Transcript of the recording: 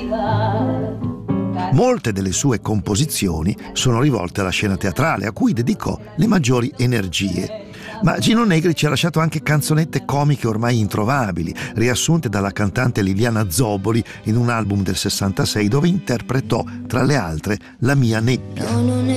Molte delle sue composizioni sono rivolte alla scena teatrale, a cui dedicò le maggiori energie. Ma Gino Negri ci ha lasciato anche canzonette comiche ormai introvabili, riassunte dalla cantante Liliana Zoboli in un album del 66 dove interpretò, tra le altre, La mia nebbia.